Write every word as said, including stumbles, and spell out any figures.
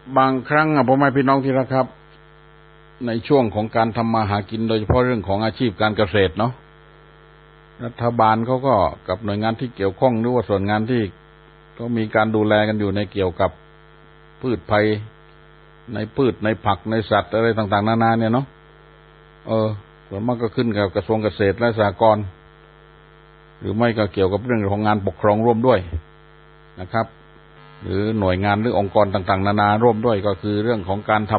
บางครั้งพ่อแม่พี่น้องที่รักครับในช่วงของการทำมาหากินโดยเฉพาะเรื่องของอาชีพการเกษตรเนาะรัฐบาลเขาก็กับหน่วยงานที่เกี่ยวข้องหรือว่าส่วนงานที่ก็มีการดูแลกันอยู่ในเกี่ยวกับพืชภัยในพืชในผักในสัตว์อะไรต่างๆนานาเนี่ยเนาะเออส่วนมากก็ขึ้นกับกระทรวงเกษตรและสหกรณ์หรือไม่ก็เกี่ยวกับเรื่องของงานปกครองร่วมด้วยนะครับหรือหน่วยงานหรือองค์กรต่างๆนานาร่วมด้วยก็คือเรื่องของการท